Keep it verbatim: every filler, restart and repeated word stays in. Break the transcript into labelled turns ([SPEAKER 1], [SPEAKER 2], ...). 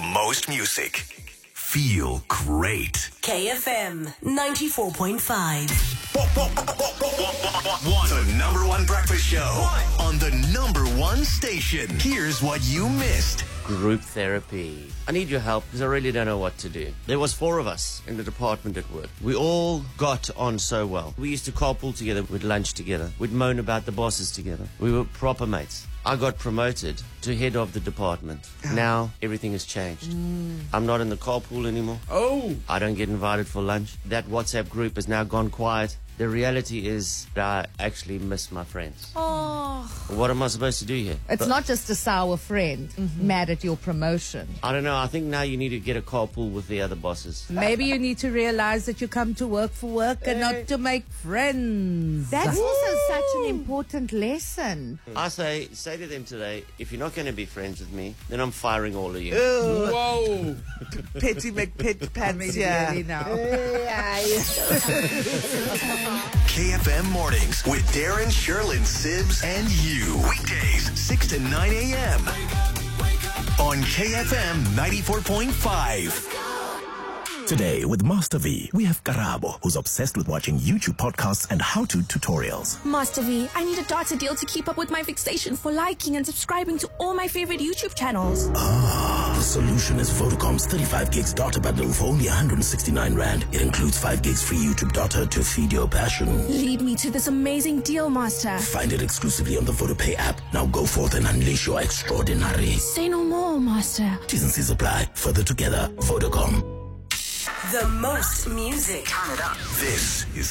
[SPEAKER 1] most music. Feel great.
[SPEAKER 2] K F M ninety-four point five.
[SPEAKER 1] The number one breakfast show on the number one station. Here's what you missed.
[SPEAKER 3] Group therapy. I need your help because I really don't know what to do. There was four of us in the department at work. We all got on so well. We used to carpool together, we'd lunch together, we'd moan about the bosses together. We were proper mates. I got promoted to head of the department. Now everything has changed. Mm. I'm not in the carpool anymore.
[SPEAKER 4] Oh!
[SPEAKER 3] I don't get invited for lunch. That WhatsApp group has now gone quiet. The reality is that I actually miss my friends.
[SPEAKER 5] Oh.
[SPEAKER 3] What am I supposed to do here?
[SPEAKER 5] It's
[SPEAKER 3] but
[SPEAKER 5] not just a sour friend mm-hmm. mad at your promotion.
[SPEAKER 3] I don't know. I think now you need to get a carpool with the other bosses.
[SPEAKER 6] Maybe you need to realize that you come to work for work and not to make friends.
[SPEAKER 5] That's also such an important lesson.
[SPEAKER 3] I say, say to them today, if you're not going to be friends with me, then I'm firing all of you.
[SPEAKER 4] Ew. Whoa.
[SPEAKER 6] Petty McPit pants, yeah. Really now.
[SPEAKER 1] K F M Mornings with Darren, Sherlyn, Sibs, and you. Weekdays, six to nine a.m. on K F M ninety-four point five.
[SPEAKER 7] Today with Master V, we have Karabo, who's obsessed with watching YouTube podcasts and how-to tutorials.
[SPEAKER 8] Master V, I need a data deal to keep up with my fixation for liking and subscribing to all my favorite YouTube channels.
[SPEAKER 7] Ah, the solution is Vodacom's thirty-five gigs data bundle for only one hundred sixty-nine rand. It includes five gigs free YouTube data to feed your passion.
[SPEAKER 8] Lead me to this amazing deal, Master.
[SPEAKER 7] Find it exclusively on the VodaPay app. Now go forth and unleash your extraordinary.
[SPEAKER 8] Say no more, Master.
[SPEAKER 7] T's and C's apply. Further together, Vodacom.
[SPEAKER 2] The most music.
[SPEAKER 1] This is